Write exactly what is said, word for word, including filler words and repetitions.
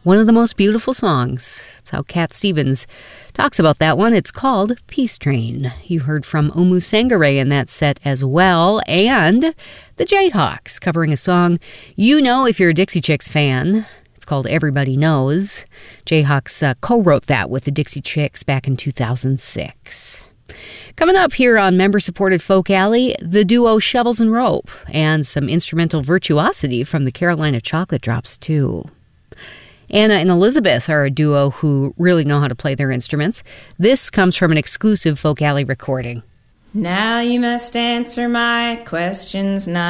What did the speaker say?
one of the most beautiful songs. That's how Cat Stevens talks about that one. It's called Peace Train. You heard from Omu Sangare in that set as well, and the Jayhawks covering a song you know if you're a Dixie Chicks fan. It's called Everybody Knows. Jayhawks uh, co-wrote that with the Dixie Chicks back in two thousand six. Coming up here on member-supported Folk Alley, the duo Shovels and Rope, and some instrumental virtuosity from the Carolina Chocolate Drops, too. Anna and Elizabeth are a duo who really know how to play their instruments. This comes from an exclusive Folk Alley recording. Now you must answer my questions, not